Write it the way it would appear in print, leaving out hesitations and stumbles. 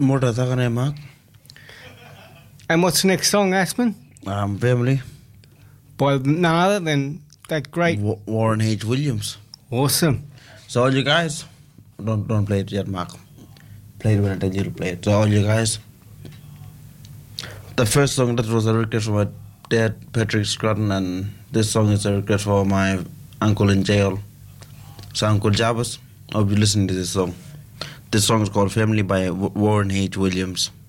Murta Takane Mark. And what's the next song, Aspen? Family. By none other than that great Warren H. Williams. Awesome. So all you guys, don't play it yet, Mark. Play it when I tell you to play it. So all you guys, the first song that was a request for my dad, Patrick Scrutton, and this song is a request for my uncle in jail. So Uncle Jarvis, I'll be listening to this song. This song is called Family by Warren H. Williams.